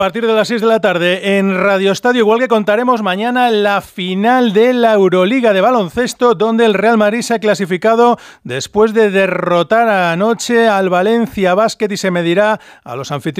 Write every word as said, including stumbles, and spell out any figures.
A partir de las seis de la tarde en Radio Estadio, igual que contaremos mañana la final de la Euroliga de baloncesto, donde el Real Madrid se ha clasificado después de derrotar anoche al Valencia Basket y se medirá a los anfitriones